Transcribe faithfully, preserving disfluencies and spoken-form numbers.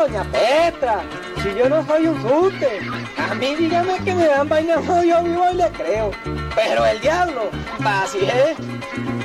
doña Petra, si yo no soy un suste. A mí dígame que me dan vainas, no, yo vivo y le creo. Pero el diablo, así es.